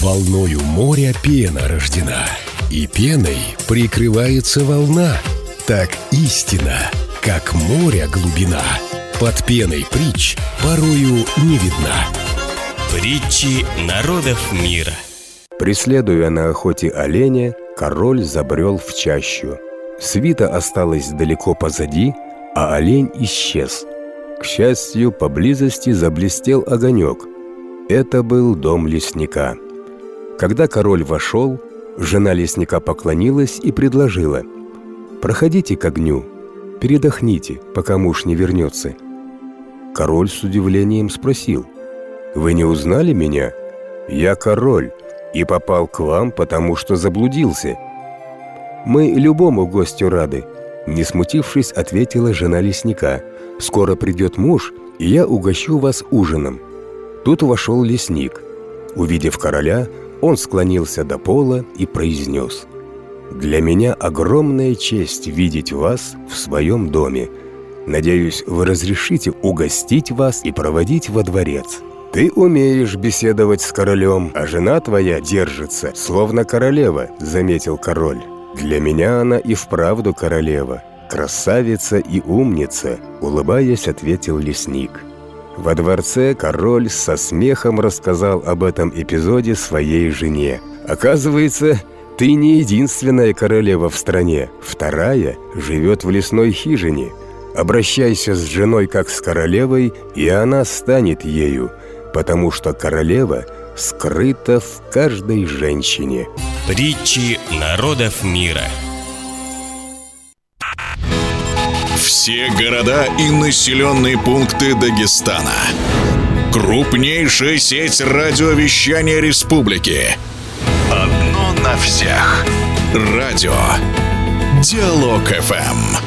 Волною моря пена рождена, и пеной прикрывается волна. Так истина, как море глубина, под пеной притч порою не видна. Притчи народов мира. Преследуя на охоте оленя, король забрел в чащу. Свита осталась далеко позади, а олень исчез. К счастью, поблизости заблестел огонек. Это был дом лесника. Когда король вошел, жена лесника поклонилась и предложила: «Проходите к огню, передохните, пока муж не вернется». Король с удивлением спросил: «Вы не узнали меня? Я король и попал к вам, потому что заблудился». «Мы любому гостю рады», — не смутившись, ответила жена лесника. «Скоро придет муж, и я угощу вас ужином». Тут вошел лесник. Увидев короля, он склонился до пола и произнес: «Для меня огромная честь видеть вас в своем доме. Надеюсь, вы разрешите угостить вас и проводить во дворец. Ты умеешь беседовать с королем, а жена твоя держится, словно королева», — заметил король. «Для меня она и вправду королева, красавица и умница», — улыбаясь, ответил лесник. Во дворце король со смехом рассказал об этом эпизоде своей жене. «Оказывается, ты не единственная королева в стране. Вторая живет в лесной хижине. Обращайся с женой как с королевой, и она станет ею, потому что королева скрыта в каждой женщине». Притчи народов мира. Все города и населенные пункты Дагестана. Крупнейшая сеть радиовещания республики. Одно на всех. Радио Диалог ФМ.